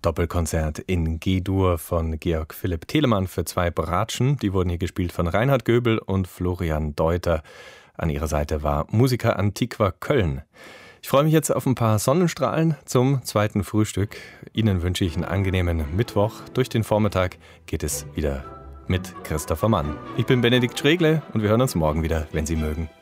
Doppelkonzert in G-Dur von Georg Philipp Telemann für 2 Bratschen. Die wurden hier gespielt von Reinhard Göbel und Florian Deuter. An ihrer Seite war Musica Antiqua Köln. Ich freue mich jetzt auf ein paar Sonnenstrahlen zum zweiten Frühstück. Ihnen wünsche ich einen angenehmen Mittwoch. Durch den Vormittag geht es wieder mit Christopher Mann. Ich bin Benedikt Schregle und wir hören uns morgen wieder, wenn Sie mögen.